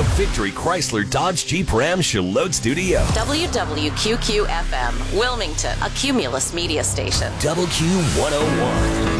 Victory Chrysler Dodge Jeep Ram Charlotte Studio. WWQQ-FM, Wilmington, a Cumulus media station. WQ101.